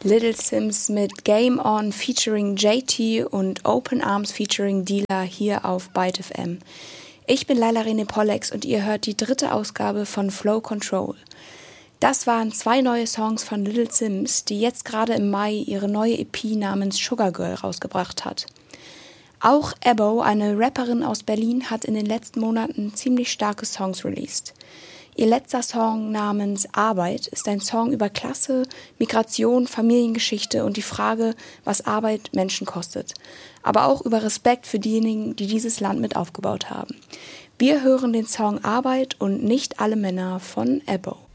Little Sims mit Game On featuring JT und Open Arms featuring Dealer hier auf Byte FM. Ich bin Laila Rene Pollex und ihr hört die 3. Ausgabe von Flow Control. Das waren 2 neue Songs von Little Sims, die jetzt gerade im Mai ihre neue EP namens Sugar Girl rausgebracht hat. Auch Ebo, eine Rapperin aus Berlin, hat in den letzten Monaten ziemlich starke Songs released. Ihr letzter Song namens Arbeit ist ein Song über Klasse, Migration, Familiengeschichte und die Frage, was Arbeit Menschen kostet. Aber auch über Respekt für diejenigen, die dieses Land mit aufgebaut haben. Wir hören den Song Arbeit und nicht alle Männer von Ebo.